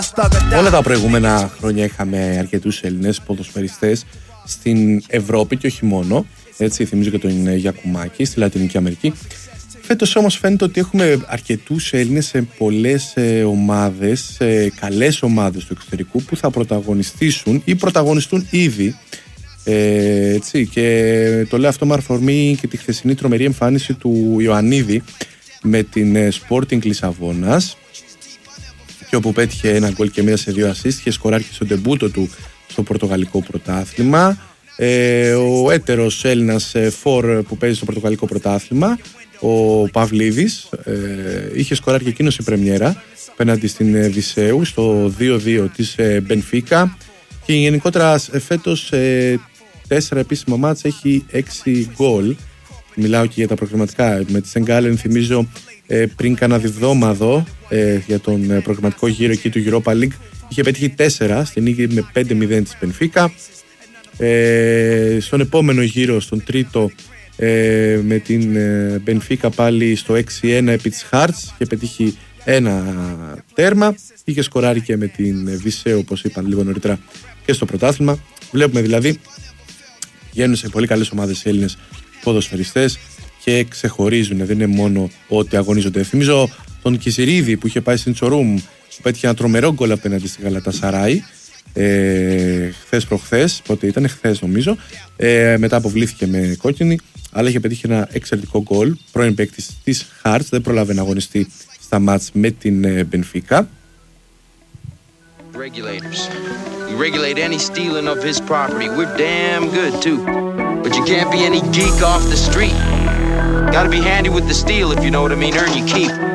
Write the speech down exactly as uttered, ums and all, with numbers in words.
Όλα τα προηγούμενα χρόνια είχαμε αρκετούς Έλληνες ποδοσφαιριστές στην Ευρώπη και όχι μόνο. Έτσι, θυμίζω και τον Γιακουμάκη στη Λατινική Αμερική. Φέτος όμως φαίνεται ότι έχουμε αρκετούς Έλληνες σε πολλές ε, ομάδες, σε καλές ομάδες του εξωτερικού που θα πρωταγωνιστήσουν ή πρωταγωνιστούν ήδη. Ε, έτσι, και το λέω αυτό με αφορμή και τη χθεσινή τρομερή εμφάνιση του Ιωαννίδη με την ε, Sporting Λισαβόνας, και όπου πέτυχε ένα γκολ και μία σε δύο ασίστ και σκοράρει στο ντεμπούτο του στο πορτογαλικό πρωτάθλημα. Ε, ο έτερος Έλληνας ε, φορ που παίζει στο πορτογαλικό πρωτάθλημα, ο Παυλίδης, ε, είχε σκοράρει και εκείνος η πρεμιέρα απέναντι στην ε, Βισέου στο δύο δύο της ε, Μπενφίκα, και γενικότερα ε, φέτος ε, τέσσερα επίσημα μάτς έχει έξι γκολ. Μιλάω και για τα προγραμματικά. Με τη Σενγκάλεν θυμίζω ε, πριν κάνα διδόμαδο ε, για τον ε, προγραμματικό γύρο εκεί του Europa League είχε πέτυχει τέσσερα στην νίκη με πέντε μηδέν της Μπενφίκα. Ε, στον επόμενο γύρο, στον τρίτο, ε, με την Μπενφίκα πάλι στο έξι ένα επί της Χάρτς και πετύχει ένα τέρμα. Είχε σκοράρει και με την Βισέου, όπως είπαν λίγο νωρίτερα, και στο πρωτάθλημα. Βλέπουμε δηλαδή βγαίνουν σε πολύ καλές ομάδες Έλληνες ποδοσφαιριστές και ξεχωρίζουν, δεν είναι μόνο ότι αγωνίζονται. Θυμίζω τον Κισιρίδη που είχε πάει στην Τσορούμ, που πέτυχε ένα τρομερό γκολ απέναντι στη Γαλατασαράι ε, χθες προχθές, πότε ήταν, χθες νομίζω, ε, μετά αποβλήθηκε με κόκκινη, αλλά είχε πετύχει ένα εξαιρετικό γκολ. Πρώην παίκτης της Χάρτς, δεν πρόλαβε να αγωνιστεί στα μάτς με την Μπενφίκα. Regulators. You regulate any stealing of his property. We're damn good too. But you can't be any geek off the street. Gotta be handy with the steel, if you know what I mean. Earn your keep.